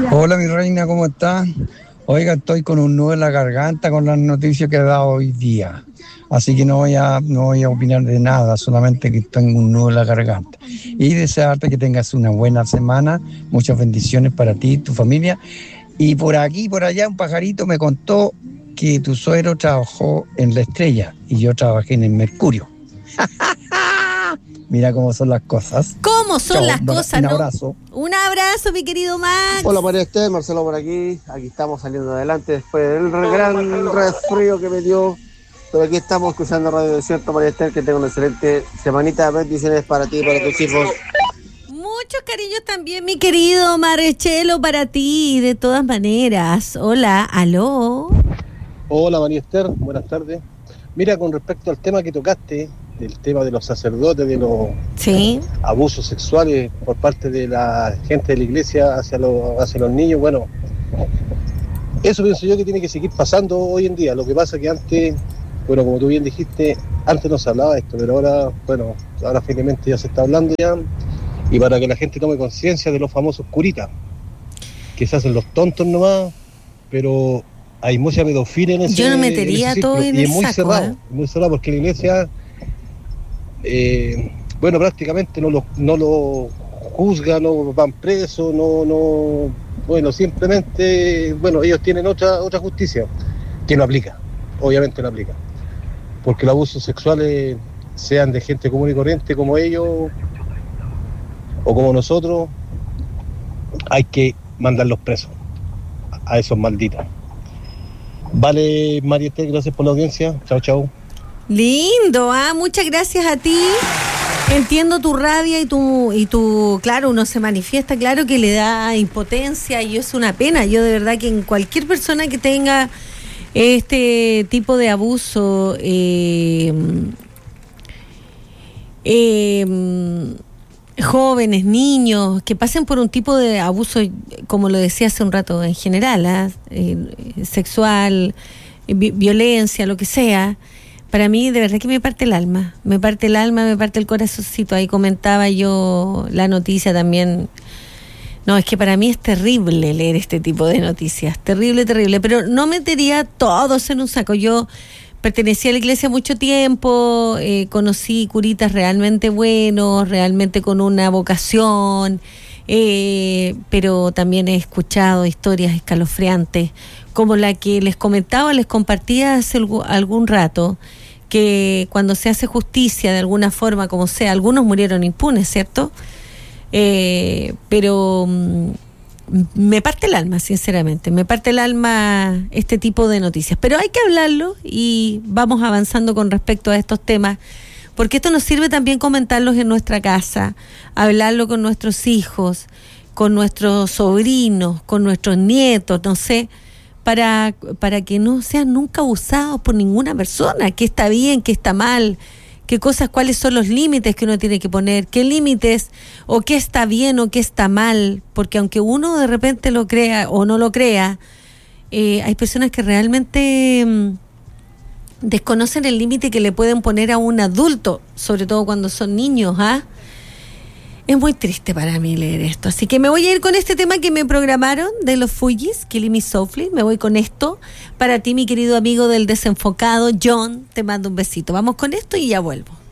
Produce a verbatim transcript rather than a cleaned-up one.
Hola mi reina, ¿cómo estás? Oiga, estoy con un nudo en la garganta con las noticias que he dado hoy día. Así que no voy a, no voy a opinar de nada, solamente que tengo un nudo en la garganta. Y desearte que tengas una buena semana, muchas bendiciones para ti y tu familia. Y por aquí, por allá, un pajarito me contó que tu suegro trabajó en La Estrella y yo trabajé en el Mercurio. Mira cómo son las cosas. ¿Cómo son Chao, las un cosas, un no? abrazo. Un abrazo, mi querido Max. Hola María Esther, Marcelo por aquí. Aquí estamos saliendo adelante después del gran resfrío que me dio. Pero aquí estamos escuchando Radio Desierto, María Esther, que tenga una excelente semanita. Bendiciones para ti y para tus hijos. Muchos cariños también, mi querido Marechelo, para ti, de todas maneras. Hola, aló. Hola María Esther, buenas tardes. Mira, con respecto al tema que tocaste, del tema de los sacerdotes, de los sí. abusos sexuales por parte de la gente de la iglesia hacia los, hacia los niños, bueno, eso pienso yo que tiene que seguir pasando hoy en día. Lo que pasa que antes, bueno, como tú bien dijiste, antes no se hablaba de esto, pero ahora, bueno, ahora finalmente ya se está hablando ya, y para que la gente tome conciencia de los famosos curitas, que se hacen los tontos nomás, pero hay mucha pedofilia en ese yo no metería todo en y el es muy saco, cerrado, ¿eh? muy cerrado porque la iglesia eh, bueno, prácticamente no lo, no lo juzga, no van presos, no, no, bueno, simplemente, bueno, ellos tienen otra, otra justicia que no aplica, obviamente no aplica, porque los abusos sexuales, sean de gente común y corriente como ellos o como nosotros, hay que mandarlos presos a esos malditos. Vale, María Esther, gracias por la audiencia. Chao, chao. Lindo, ah, muchas gracias a ti. Entiendo tu rabia y tu, y tu, claro, uno se manifiesta, claro que le da impotencia y es una pena. Yo de verdad que en cualquier persona que tenga este tipo de abuso, eh, eh, jóvenes, niños, que pasen por un tipo de abuso, como lo decía hace un rato, en general, ¿eh? Eh, sexual, vi- violencia, lo que sea, para mí de verdad que me parte el alma, me parte el alma, me parte el corazoncito. Ahí comentaba yo la noticia también. No, es que para mí es terrible leer este tipo de noticias, terrible, terrible, pero no metería todos en un saco. Yo pertenecí a la iglesia mucho tiempo, eh, conocí curitas realmente buenos, realmente con una vocación, eh, pero también he escuchado historias escalofriantes, como la que les comentaba, les compartía hace algún, algún rato, que cuando se hace justicia de alguna forma, como sea, algunos murieron impunes, ¿cierto? Eh, pero mm, me parte el alma, sinceramente, me parte el alma este tipo de noticias, pero hay que hablarlo y vamos avanzando con respecto a estos temas, porque esto nos sirve también comentarlos en nuestra casa, hablarlo con nuestros hijos, con nuestros sobrinos, con nuestros nietos, no sé, para, para que no sean nunca abusados por ninguna persona, qué está bien, qué está mal, qué cosas, cuáles son los límites que uno tiene que poner, qué límites, o qué está bien o qué está mal, porque aunque uno de repente lo crea o no lo crea, eh, hay personas que realmente mmm, desconocen el límite que le pueden poner a un adulto, sobre todo cuando son niños, ¿ah? Es muy triste para mí leer esto, así que me voy a ir con este tema que me programaron de los Fugees, Killing Me Softly. Me voy con esto para ti, mi querido amigo del desenfocado John, te mando un besito. Vamos con esto y ya vuelvo.